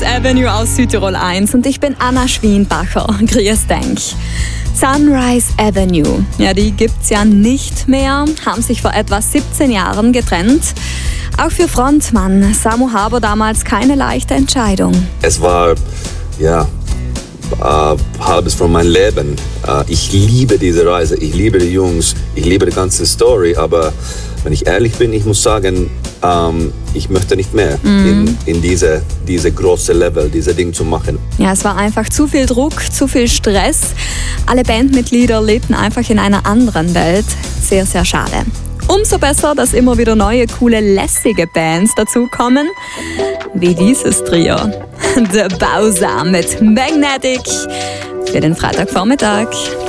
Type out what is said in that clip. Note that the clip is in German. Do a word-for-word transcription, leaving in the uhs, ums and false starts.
Avenue aus Südtirol eins und ich bin Anna Schwienbacher. Grüß denk. Sunrise Avenue, ja, die gibt's ja nicht mehr, haben sich vor etwa siebzehn Jahren getrennt. Auch für Frontmann Samu Haber damals keine leichte Entscheidung. Es war, ja, äh, halbes von meinem Leben. Äh, ich liebe diese Reise, ich liebe die Jungs, ich liebe die ganze Story, aber wenn ich ehrlich bin, ich muss sagen, ähm, ich möchte nicht mehr mm. in, in diese, diese große Level, diese Ding zu machen. Ja, es war einfach zu viel Druck, zu viel Stress. Alle Bandmitglieder lebten einfach in einer anderen Welt. Sehr, sehr schade. Umso besser, dass immer wieder neue, coole, lässige Bands dazukommen. Wie dieses Trio. The Bausam mit Magnetic für den Freitagvormittag.